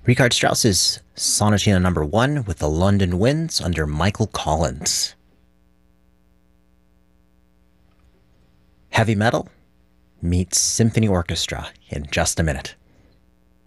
Richard Strauss's Sonatina Number 1 with the London Winds under Michael Collins. Heavy metal meets symphony orchestra in just a minute.